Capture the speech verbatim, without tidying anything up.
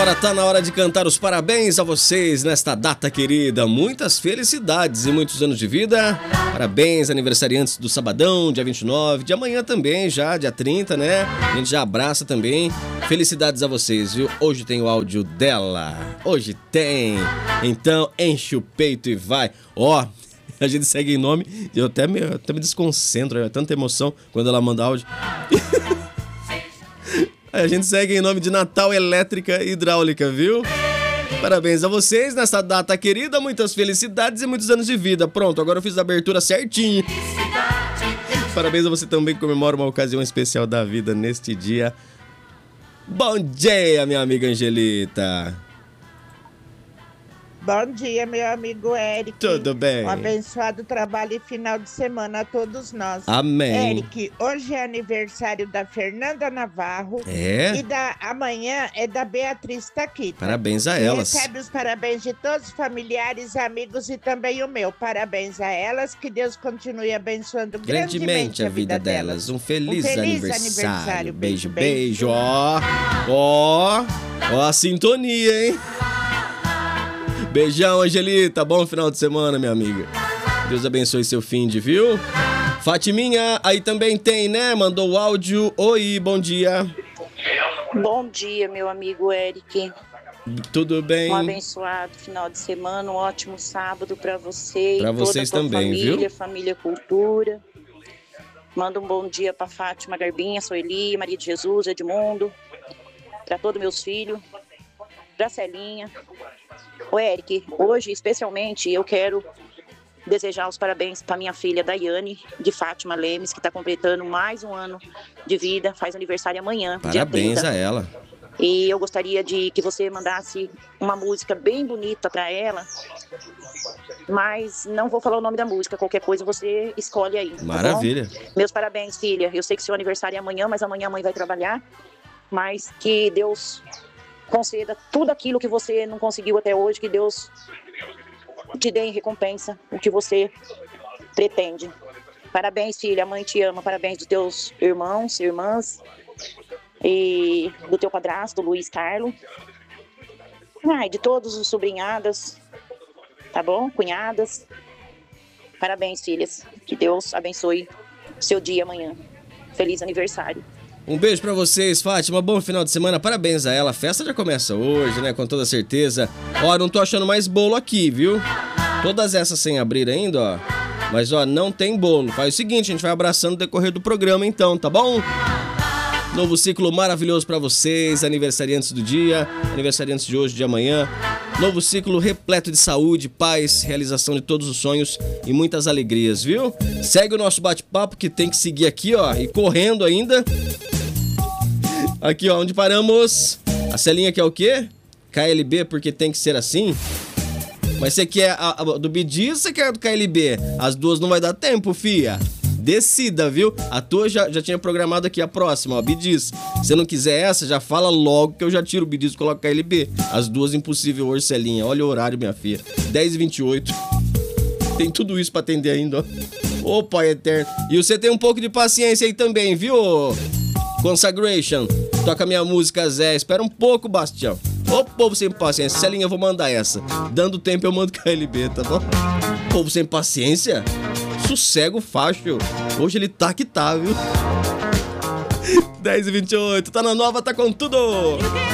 Agora tá na hora de cantar os parabéns a vocês nesta data querida. Muitas felicidades e muitos anos de vida. Parabéns, aniversariantes do sabadão, dia vinte e nove, de amanhã também, já, dia trinta, né? A gente já abraça também. Felicidades a vocês, viu? Hoje tem o áudio dela. Hoje tem. Então, enche o peito e vai. Ó, a gente segue em nome. Eu até me, eu até me desconcentro, é tanta emoção quando ela manda áudio. A gente segue em nome de Natal Elétrica e Hidráulica, viu? Parabéns a vocês nessa data querida, muitas felicidades e muitos anos de vida. Pronto, agora eu fiz a abertura certinho. Parabéns a você também que comemora uma ocasião especial da vida neste dia. Bom dia, minha amiga Angelita. Bom dia, meu amigo Eric. Tudo bem? Um abençoado trabalho e final de semana a todos nós. Amém. Eric, hoje é aniversário da Fernanda Navarro. É? E da, amanhã é da Beatriz Taquita. Parabéns a elas. Recebe os parabéns de todos os familiares, amigos e também o meu. Parabéns a elas, que Deus continue abençoando grandemente, grandemente a vida delas. delas. Um feliz, um feliz aniversário. aniversário. Beijo, Beijo, beijo. Ó, ó, ó a sintonia, hein? Beijão, Angelita. Bom final de semana, minha amiga. Deus abençoe seu fim de, viu? Fatiminha, aí também tem, né? Mandou o áudio. Oi, bom dia. Bom dia, meu amigo Eric. Tudo bem? Um abençoado final de semana, um ótimo sábado pra você pra e vocês toda a tua também, família, viu? família Cultura. Manda um bom dia pra Fátima Garbinha, Soeli, Maria de Jesus, Edmundo, pra todos meus filhos, pra Celinha. Ô Eric, hoje especialmente eu quero desejar os parabéns para minha filha Daiane, de Fátima Lemes, que está completando mais um ano de vida, faz aniversário amanhã. Parabéns dia trinta. a ela. E eu gostaria de que você mandasse uma música bem bonita para ela, mas não vou falar o nome da música, qualquer coisa você escolhe aí. Tá Maravilha. bom? Meus parabéns, filha. Eu sei que seu aniversário é amanhã, mas amanhã a mãe vai trabalhar, mas que Deus conceda tudo aquilo que você não conseguiu até hoje, que Deus te dê em recompensa o que você pretende. Parabéns, filha, a mãe te ama, parabéns dos teus irmãos, irmãs, e do teu padrasto, Luiz Carlos, ah, e de todos os sobrinhadas, tá bom? Cunhadas. Parabéns, filhas, que Deus abençoe seu dia amanhã. Feliz aniversário. Um beijo pra vocês, Fátima. Bom final de semana. Parabéns a ela. A festa já começa hoje, né? Com toda certeza. Ó, não tô achando mais bolo aqui, viu? Todas essas sem abrir ainda, ó. Mas, ó, não tem bolo. Faz o seguinte, a gente vai abraçando no decorrer do programa, então, tá bom? Novo ciclo maravilhoso pra vocês, aniversariantes do dia, aniversariantes de hoje, de amanhã. Novo ciclo repleto de saúde, paz, realização de todos os sonhos e muitas alegrias, viu? Segue o nosso bate-papo que tem que seguir aqui, ó, e correndo ainda. Aqui, ó, onde paramos? A Celinha quer o quê? K L B, porque tem que ser assim? Mas você quer a, a do Bee Gees ou você quer a do K L B? As duas não vai dar tempo, fia. Decida, viu? A tua já, já tinha programado aqui a próxima, ó, Bee Gees. Se você não quiser essa, já fala logo que eu já tiro o Bee Gees e coloco K L B. As duas impossível hoje, Celinha. Olha o horário, minha filha. dez e vinte e oito. Tem tudo isso pra atender ainda, ó. Ô, Pai Eterno. E você tem um pouco de paciência aí também, viu? Consagration. Toca minha música, Zé. Espera um pouco, Bastião. Ô, povo sem paciência. Celinha, eu vou mandar essa. Dando tempo, eu mando K L B, tá bom? Povo sem paciência? Sossego facho. Hoje ele tá que tá, viu? dez e vinte e oito. Tá na nova, tá com tudo.